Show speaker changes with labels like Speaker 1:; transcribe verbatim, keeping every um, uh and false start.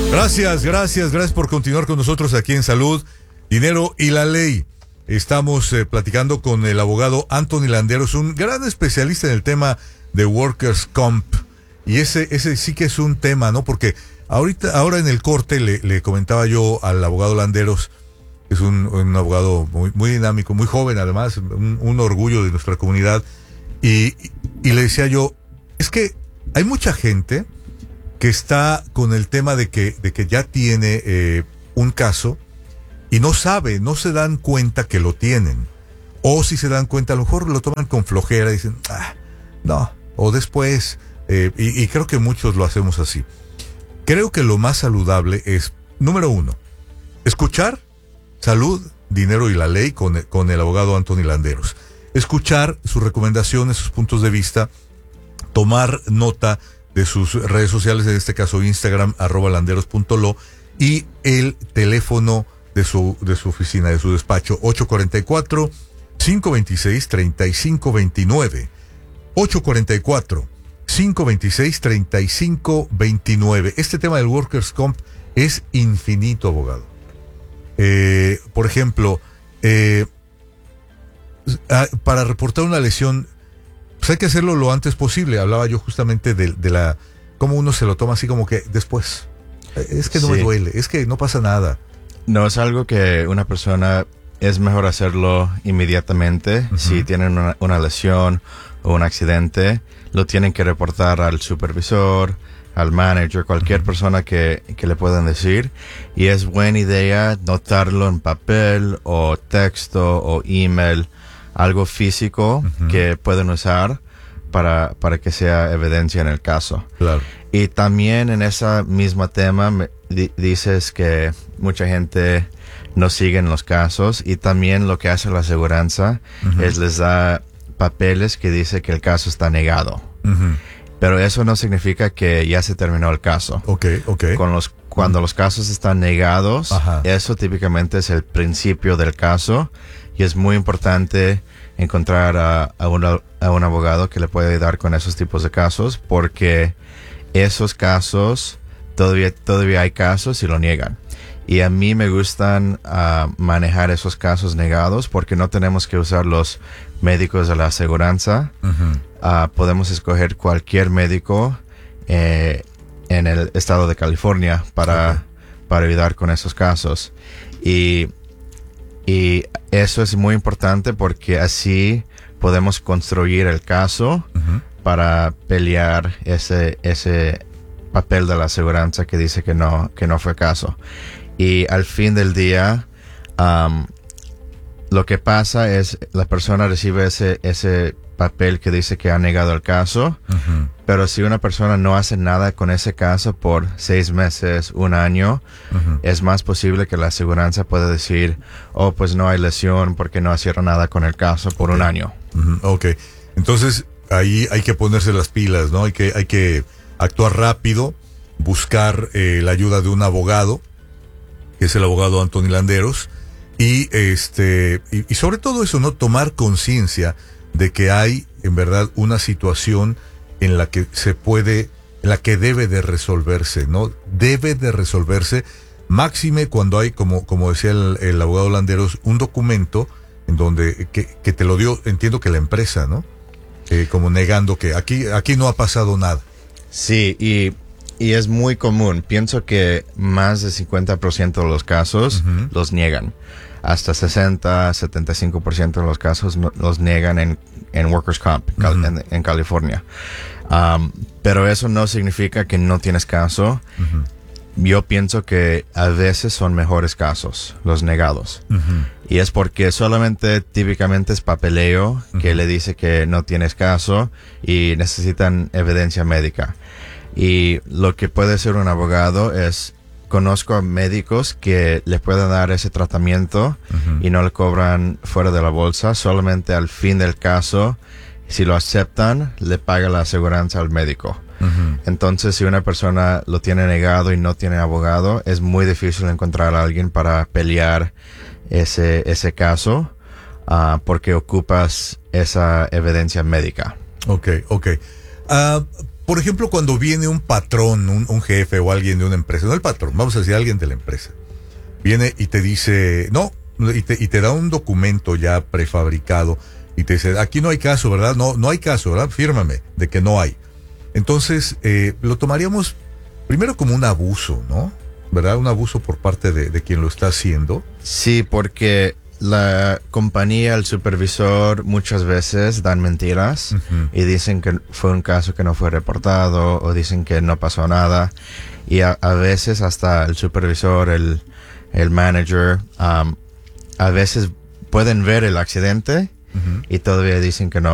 Speaker 1: Gracias, gracias, gracias por continuar con nosotros aquí en Salud, Dinero y la Ley. Estamos eh, platicando con el abogado Anthony Landeros, un gran especialista en el tema de Workers' Comp. Y ese, ese sí que es un tema, ¿no? Porque ahorita, ahora en el corte le, le comentaba yo al abogado Landeros, que es un, un abogado muy, muy dinámico, muy joven además, un, un orgullo de nuestra comunidad. Y, y le decía yo, es que hay mucha gente que está con el tema de que, de que ya tiene eh, un caso y no sabe, no se dan cuenta que lo tienen. O si se dan cuenta, a lo mejor lo toman con flojera y dicen, ah, no, o después, eh, y, y creo que muchos lo hacemos así. Creo que lo más saludable es, número uno, escuchar Salud, Dinero y la Ley con, con el abogado Anthony Landeros. Escuchar sus recomendaciones, sus puntos de vista, tomar nota de sus redes sociales, en este caso Instagram, arroba landeros punto lo, y el teléfono de su, de su oficina, de su despacho, ocho cuatro cuatro, cinco dos seis, tres cinco dos nueve. ocho cuatro cuatro, cinco dos seis, tres cinco dos nueve. Este tema del Workers' Comp es infinito, abogado. Eh, por ejemplo, eh, para reportar una lesión, pues hay que hacerlo lo antes posible. Hablaba yo justamente de, de la cómo uno se lo toma así como que después. Es que no sí. me duele, es que no pasa nada.
Speaker 2: No, es algo que una persona es mejor hacerlo inmediatamente. Uh-huh. Si tienen una, una lesión o un accidente, lo tienen que reportar al supervisor, al manager, cualquier uh-huh. persona que, que le puedan decir. Y es buena idea notarlo en papel o texto o email, algo físico uh-huh. que pueden usar para, para que sea evidencia en el caso.
Speaker 1: Claro.
Speaker 2: Y también en ese mismo tema me, di, dices que mucha gente no sigue en los casos, y también lo que hace la aseguranza uh-huh. es les da papeles que dice que el caso está negado. Uh-huh. Pero eso no significa que ya se terminó el caso.
Speaker 1: Okay, okay.
Speaker 2: Con los, cuando uh-huh. los casos están negados, uh-huh. eso típicamente es el principio del caso. Y es muy importante encontrar a, a, una, a un abogado que le pueda ayudar con esos tipos de casos, porque esos casos, todavía, todavía hay casos y lo niegan. Y a mí me gustan uh, manejar esos casos negados, porque no tenemos que usar los médicos de la aseguranza. Uh-huh. Uh, podemos escoger cualquier médico eh, en el estado de California para, okay. para ayudar con esos casos. Y Y eso es muy importante, porque así podemos construir el caso uh-huh. para pelear ese ese papel de la aseguranza que dice que no que no fue caso. Y al fin del día, um, lo que pasa es la persona recibe ese ese papel que dice que ha negado el caso, uh-huh. pero si una persona no hace nada con ese caso por seis meses, un año, uh-huh. es más posible que la aseguranza pueda decir, oh, pues no hay lesión porque no hicieron nada con el caso por okay. un año.
Speaker 1: Uh-huh. Ok, entonces ahí hay que ponerse las pilas, ¿no? Hay que, hay que actuar rápido, buscar eh, la ayuda de un abogado, que es el abogado Anthony Landeros, y este y, y sobre todo eso, ¿no? Tomar conciencia de que hay en verdad una situación en la que se puede, en la que debe de resolverse, ¿no? Debe de resolverse, máxime cuando hay, como, como decía el, el abogado Landeros, un documento en donde, que, que te lo dio, entiendo que la empresa, ¿no? Eh, como negando que aquí, aquí no ha pasado nada.
Speaker 2: Sí, y, y es muy común. Pienso que más del cincuenta por ciento de los casos uh-huh. los niegan. Hasta sesenta, setenta y cinco por ciento de los casos no, los niegan en, en Workers' Comp, uh-huh. en, en California. Um, pero eso no significa que no tienes caso. Uh-huh. Yo pienso que a veces son mejores casos, los negados. Uh-huh. Y es porque solamente típicamente es papeleo uh-huh. que le dice que no tienes caso y necesitan evidencia médica. Y lo que puede hacer un abogado es, conozco a médicos que le pueden dar ese tratamiento uh-huh. y no le cobran fuera de la bolsa, solamente al fin del caso, si lo aceptan, le paga la aseguranza al médico. Uh-huh. Entonces, si una persona lo tiene negado y no tiene abogado, es muy difícil encontrar a alguien para pelear ese, ese caso, uh, porque ocupas esa evidencia médica.
Speaker 1: Ok, ok. Uh, por ejemplo, cuando viene un patrón, un, un jefe o alguien de una empresa, no el patrón, vamos a decir alguien de la empresa, viene y te dice, no, y te, y te da un documento ya prefabricado y te dice, aquí no hay caso, ¿verdad? No, no hay caso, ¿verdad? Fírmame de que no hay. Entonces, eh, lo tomaríamos primero como un abuso, ¿no? ¿Verdad? Un abuso por parte de, de quien lo está haciendo.
Speaker 2: Sí, porque la compañía, el supervisor, muchas veces dan mentiras uh-huh. y dicen que fue un caso que no fue reportado o dicen que no pasó nada. Y a, a veces hasta el supervisor, el, el manager, um, a veces pueden ver el accidente uh-huh. y todavía dicen que no